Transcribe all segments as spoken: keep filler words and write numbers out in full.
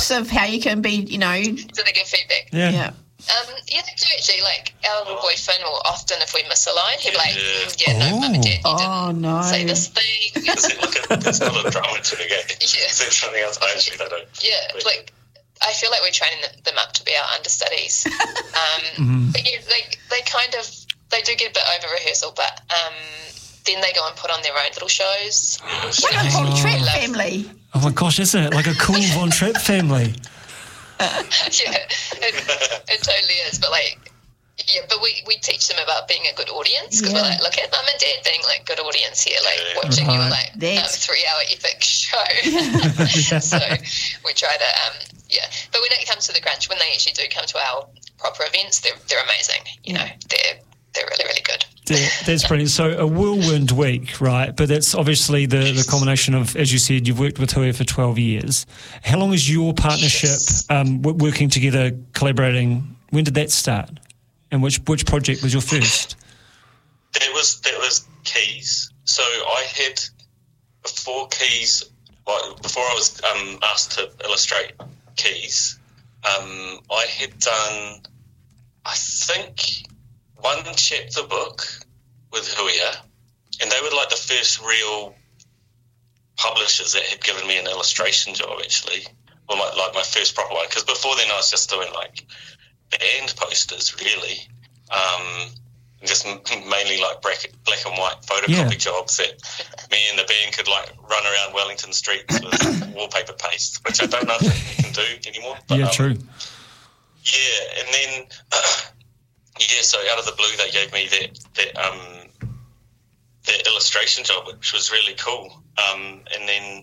tips of how you can be, you know. So they give feedback. Yeah. Yeah. Um, yeah, they do actually. Like, our little boy Finn will often, if we miss a line, he'll be like, mm, yeah, no, Mum and Dad, you Oh, didn't no. say this thing. Is it like a, it's not a drama to the game. Yeah. Is it something else? I actually don't know. Yeah, But- like, I feel like we're training them up to be our understudies. Um, Mm-hmm. but yeah, they, they kind of, they do get a bit over rehearsal, but um, then they go and put on their own little shows. What a Von Trapp love- family. Oh my gosh, isn't it? Like a cool Von Trapp family. Yeah, it, it totally is. But like, yeah, but we, we teach them about being a good audience because Yeah. we're like, look at Mum and Dad being like good audience here, like watching Right. your like um, That's- three hour epic show. So we try to, um, yeah. But when it comes to the crunch, when they actually do come to our proper events, they're they're amazing. You know, they're they're really really good. That- That's brilliant. So a whirlwind week, right? But that's obviously the, the combination of, as you said, you've worked with Huia for twelve years. How long is your partnership Yes. um, w- working together, collaborating? When did that start? And which which project was your first? That was that was Keys. So I had before Keys, well, before I was um, asked to illustrate Keys, um, I had done, I think, one chapter book with Huia, and they were like the first real publishers that had given me an illustration job, actually. Well, my, like my first proper one, because before then I was just doing like band posters, really. Um, just m- mainly like black, black and white photocopy Yeah. jobs that me and the band could like run around Wellington streets with wallpaper paste, which I don't know if you can do anymore. But, Yeah, um, true. Yeah, and then yeah, so out of the blue they gave me that that um that illustration job, which was really cool. Um, and then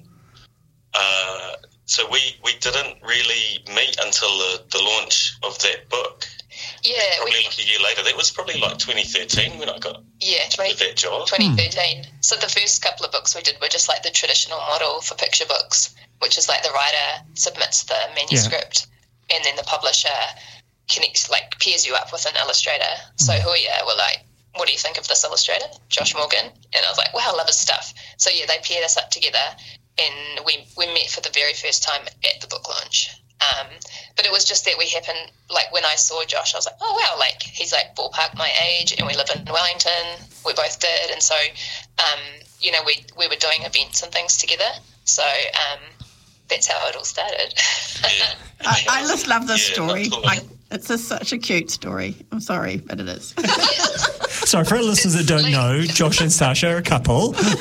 uh, so we we didn't really meet until the, the launch of that book. Yeah, Probably we, like a year later. That was probably like twenty thirteen when I got yeah, twenty, that job. twenty thirteen. So the first couple of books we did were just like the traditional model for picture books, which is like the writer submits the manuscript and then the publisher connects, like pairs you up with an illustrator. So Huia were like, what do you think of this illustrator, Josh Morgan? And I was like, wow, I love his stuff. So yeah, they paired us up together and we, we met for the very first time at the book launch. Um, but it was just that we happened, like when I saw Josh, I was like, oh wow, like he's like ballpark my age and we live in Wellington, we both did. And so, um, you know, we we were doing events and things together. So um, that's how it all started. Yeah. I, I just love this Yeah, story. not I, it's a, such a cute story. I'm sorry, but it is. Sorry, for our listeners that don't know, Josh and Sasha are a couple. yeah,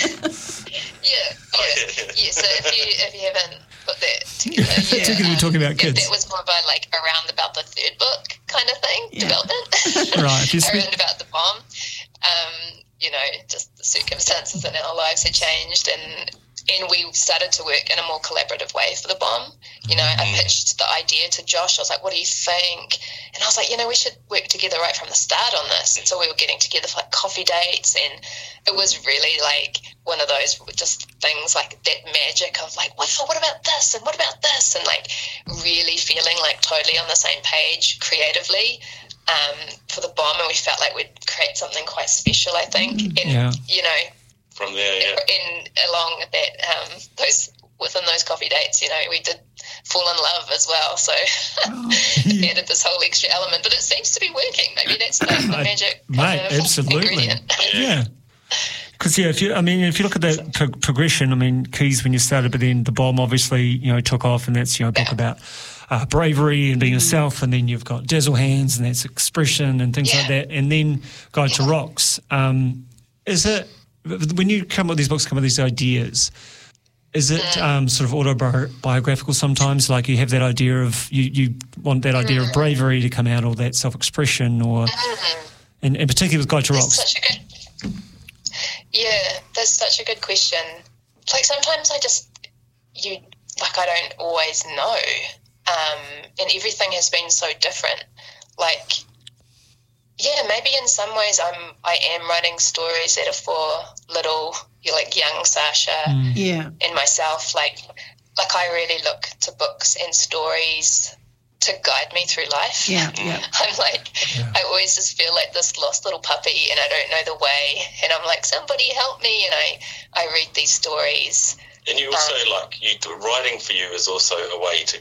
yeah, yeah. So if you if you haven't put that together, yeah, Together we're talking about um, kids. That was more about like around about the third book kind of thing, Yeah. development. Right, if you speak- around about the bomb. Um, you know, just the circumstances in our lives had changed, and and we started to work in a more collaborative way for the bomb. You know, I pitched the idea to Josh. I was like, what do you think? And I was like, you know, we should work together right from the start on this. And so we were getting together for like coffee dates, and it was really like one of those just things like that magic of like, what, what about this? And what about this? And like really feeling like totally on the same page creatively um, for the bomb. And we felt like we'd create something quite special, I think. And, Yeah. you know, From there, yeah. in along that um, those within those coffee dates, you know, we did fall in love as well. So it added this whole extra element, but it seems to be working. Maybe that's the, the magic Mate, kind of absolutely. ingredient. Yeah. Because, yeah, if you, I mean, if you look at that pro- progression, I mean, Keys when you started, but then The Bomb obviously, you know, took off, and that's, you know, a book Yeah. about uh, bravery and being yourself, and then you've got Dazzle Hands, and that's expression and things Yeah. like that, and then Guide to Rocks. Um, is it, when you come up with these books, come up with these ideas, is it um, sort of autobiographical sometimes? Like you have that idea of, you, you want that idea of bravery to come out, or that self-expression, or, and, and particularly with Guide to That's Rocks. such a good, yeah, that's such a good question. Like sometimes I just, you, like I don't always know. Um, and everything has been so different. Like, yeah, maybe in some ways I'm, I am writing stories that are for little, you're like young Sasha Yeah. and myself. Like, like I really look to books and stories to guide me through life. Yeah. Yeah. I'm like, I always just feel like this lost little puppy and I don't know the way. And I'm like, somebody help me. And I, I read these stories. And you also like you writing for you is also a way to